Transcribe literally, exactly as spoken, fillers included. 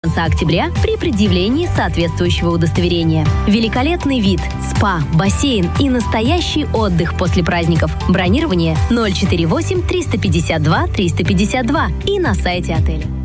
конца октября при предъявлении соответствующего удостоверения. Великолепный вид, спа, бассейн и настоящий отдых после праздников. Бронирование ноль четыре восемь триста пятьдесят два триста пятьдесят два и на сайте отеля.